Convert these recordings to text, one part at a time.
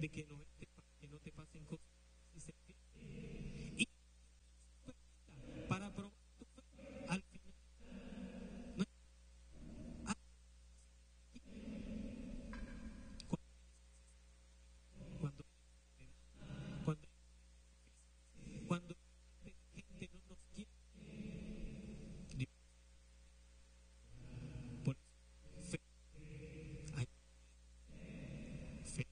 de que que no te pasen cosas y para probar tu fe al final. No, ah, cuando, cuando, cuando la gente no nos quiere, Dios, por eso, fe, hay fe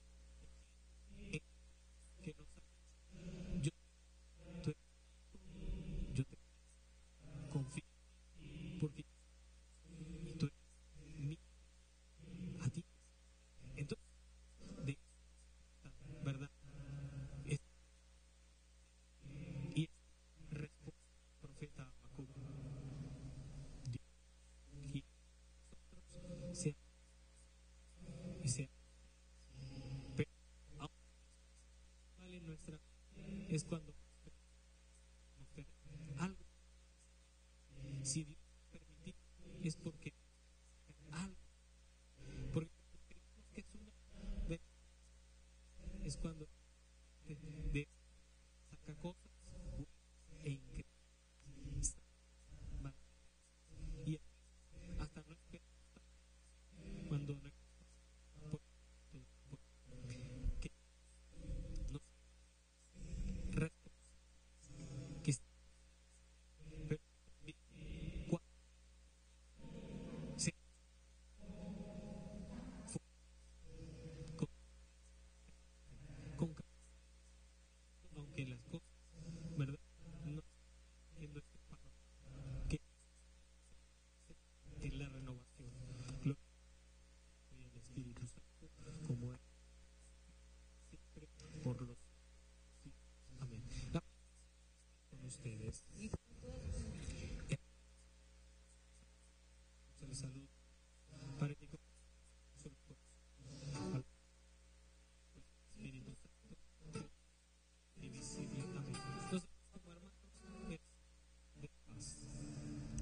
que nos yo, tú- yo te confío porque tú eres mi a ti. Entonces, de esta verdad es, y es respuesta del profeta Habacuc. Dios quiere que nosotros seamos y seamos, pero aún vale nuestra es cuando